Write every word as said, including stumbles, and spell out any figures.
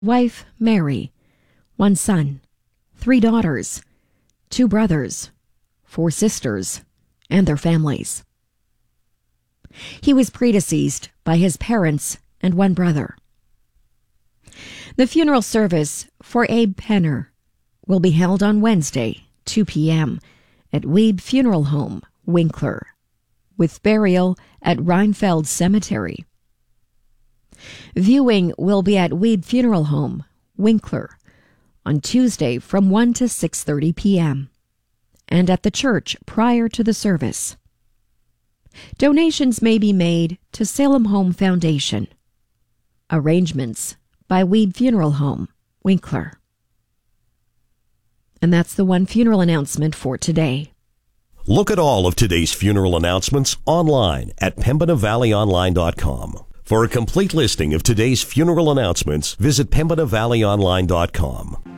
Wife, Mary. One son. Three daughters. Two brothers. Four sisters. And their families. He was predeceased by his parents and one brother. The funeral service for Abe Penner will be held on Wednesday, two p.m. at Weeb Funeral Home, Winkler, with burial at Reinfeld Cemetery. Viewing will be at Weeb Funeral Home, Winkler, on Tuesday from one to six thirty p.m. and at the church prior to the service. Donations may be made to Salem Home Foundation. Arrangements by Weeb Funeral Home, Winkler. And that's the one funeral announcement for today. Look at all of today's funeral announcements online at pembina valley online dot com. For a complete listing of today's funeral announcements, visit pembina valley online dot com.